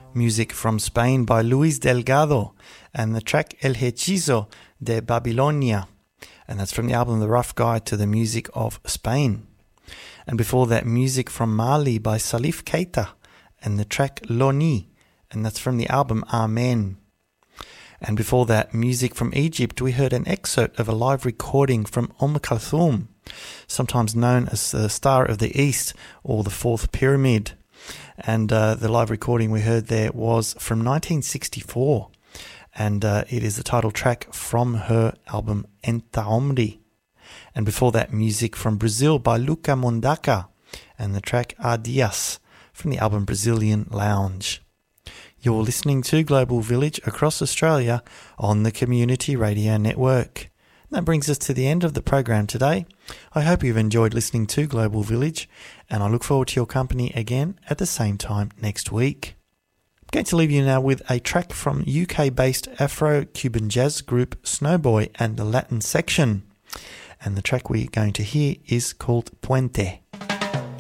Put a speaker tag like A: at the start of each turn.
A: music from Spain by Luis Delgado and the track El Hechizo de Babilonia, and that's from the album The Rough Guide to the Music of Spain. And before that, music from Mali by Salif Keita and the track Loni, and that's from the album Amen. And before that, music from Egypt, we heard an excerpt of a live recording from Kulthum, sometimes known as the Star of the East or the Fourth Pyramid. And the live recording we heard there was from 1964, and it is the title track from her album Enta Omri. And before that, music from Brazil by Luca Mondaka and the track Adias from the album Brazilian Lounge. You're listening to Global Village across Australia on the Community Radio Network. That brings us to the end of the program today. I hope you've enjoyed listening to Global Village, and I look forward to your company again at the same time next week. I'm going to leave you now with a track from UK-based Afro-Cuban jazz group Snowboy and the Latin Section. And the track we're going to hear is called Puente.